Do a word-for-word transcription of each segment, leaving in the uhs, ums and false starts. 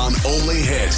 on Only Hit.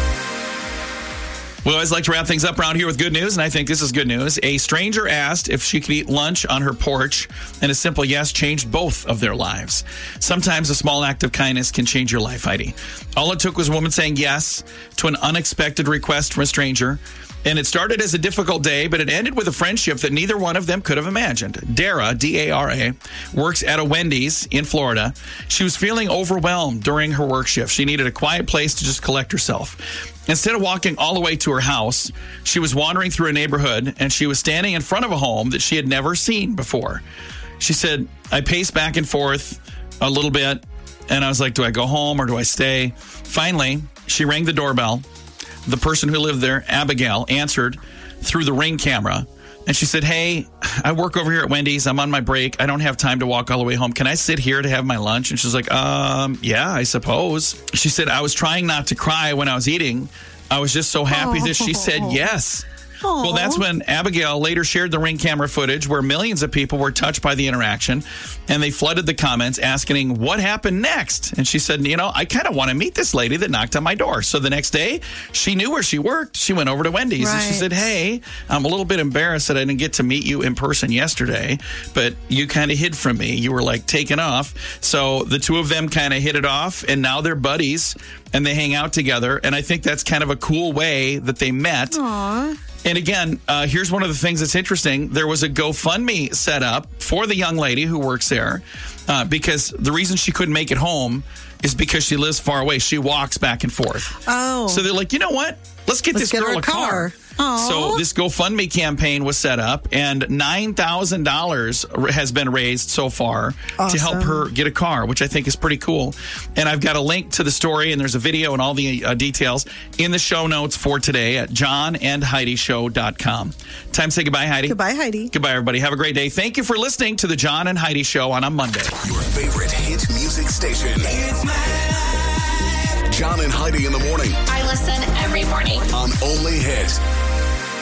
We always like to wrap things up around here with good news, and I think this is good news. A stranger asked if she could eat lunch on her porch, and a simple yes changed both of their lives. Sometimes a small act of kindness can change your life, Heidi. All it took was a woman saying yes to an unexpected request from a stranger. And it started as a difficult day, but it ended with a friendship that neither one of them could have imagined. Dara, D A R A, works at a Wendy's in Florida. She was feeling overwhelmed during her work shift. She needed a quiet place to just collect herself. Instead of walking all the way to her house, she was wandering through a neighborhood, and she was standing in front of a home that she had never seen before. She said, I paced back and forth a little bit, and I was like, do I go home or do I stay? Finally, she rang the doorbell. The person who lived there, Abigail, answered through the Ring camera. And she said, hey, I work over here at Wendy's. I'm on my break. I don't have time to walk all the way home. Can I sit here to have my lunch? And she's like, um, yeah, I suppose. She said, I was trying not to cry when I was eating. I was just so happy that she said yes. Aww. Well, that's when Abigail later shared the Ring camera footage where millions of people were touched by the interaction, and they flooded the comments asking what happened next. And she said, you know, I kind of want to meet this lady that knocked on my door. So the next day, she knew where she worked. She went over to Wendy's, right. and she said, hey, I'm a little bit embarrassed that I didn't get to meet you in person yesterday, but you kind of hid from me. You were like taken off. So the two of them kind of hit it off, and now they're buddies, and they hang out together. And I think that's kind of a cool way that they met. Aww. And again, uh, here's one of the things that's interesting. There was a GoFundMe set up for the young lady who works there uh, because the reason she couldn't make it home is because she lives far away. She walks back and forth. Oh. So they're like, you know what? Let's get Let's this get girl her a a car. car. Aww. So this GoFundMe campaign was set up, and nine thousand dollars has been raised so far Awesome. to help her get a car, which I think is pretty cool. And I've got a link to the story, and there's a video and all the uh, details in the show notes for today at john and heidi show dot com. Time to say goodbye, Heidi. Goodbye, Heidi. Goodbye, everybody. Have a great day. Thank you for listening to the John and Heidi Show on a Monday. Your favorite hit music station. It's my life. John and Heidi in the morning I listen every morning. on Only Hit.